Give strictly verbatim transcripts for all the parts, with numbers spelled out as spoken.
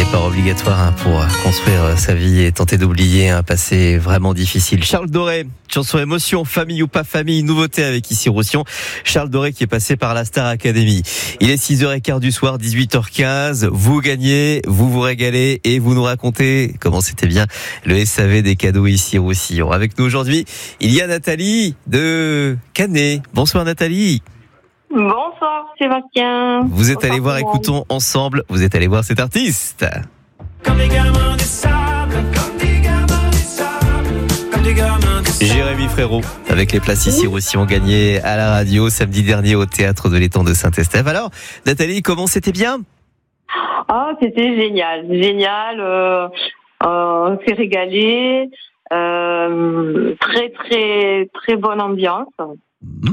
départ obligatoire hein, pour construire sa vie et tenter d'oublier un passé vraiment difficile. Charles Doré, chanson émotion, famille ou pas famille, nouveauté avec Ici Roussillon. Charles Doré qui est passé par la Star Academy. Il est six heures quinze du soir, dix-huit heures quinze. Vous gagnez, vous vous régalez et vous nous racontez comment c'était bien le S A V des cadeaux Ici Roussillon. Avec nous aujourd'hui, il y a Nathalie de Canet. Bonsoir Nathalie. Bonsoir Sébastien. Vous êtes Bonsoir allé voir, écoutons ensemble, vous êtes allé voir cet artiste. Comme des gamins des sables, comme des gamins des sables, comme des gamins des sables. Jérémy Frérot, avec les places Ici Roussillon gagnées à la radio samedi dernier au théâtre de l'étang de Saint-Estève. Alors, Nathalie, comment c'était bien ? Ah, c'était génial, génial. Euh, euh, on s'est régalé. Euh, très très très bonne ambiance. Mmh.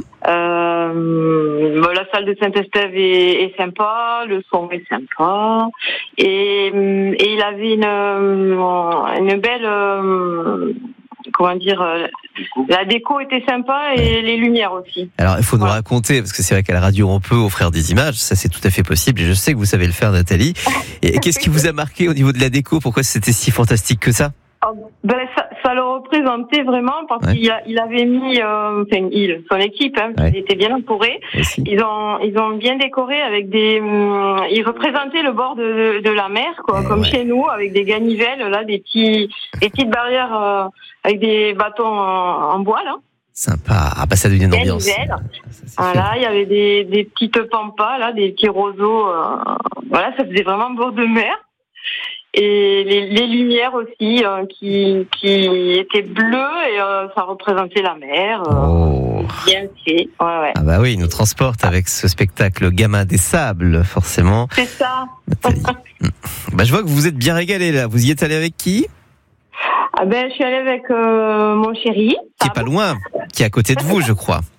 Euh, la salle de Saint-Estève est, est sympa, le son est sympa, et, et il avait une une belle euh, comment dire, euh, la déco était sympa et les lumières aussi. Alors il faut nous voilà. raconter, parce que c'est vrai qu'à la radio on peut offrir des images, ça c'est tout à fait possible et je sais que vous savez le faire Nathalie. Et qu'est-ce qui vous a marqué au niveau de la déco ? Pourquoi c'était si fantastique que ça ? Ben, ça, ça le représentait vraiment parce ouais. qu'il a, il avait mis, euh, enfin, il, son équipe, hein, ouais. ils étaient bien entourés. Ils ont, ils ont bien décoré avec des, hum, ils représentaient le bord de, de la mer, quoi, ouais, comme ouais. chez nous, avec des ganivelles, là, des petits, des petites barrières euh, avec des bâtons en, en bois, là. Sympa. Ah bah ça devient une ambiance. Voilà, il y avait des, des petites pampas, là, des petits roseaux. Euh, voilà, ça faisait vraiment bord de mer. Et les, les lumières aussi euh, qui qui étaient bleues et euh, ça représentait la mer. Euh, oh. Bien fait. Ouais, ouais. Ah bah oui, il nous transporte avec ce spectacle Gamin des Sables, forcément. C'est ça. Bah je vois que vous vous êtes bien régalé là. Vous y êtes allé avec qui ? Ah ben je suis allée avec euh, mon chéri. Qui est pas loin, qui est à côté de vous, je crois.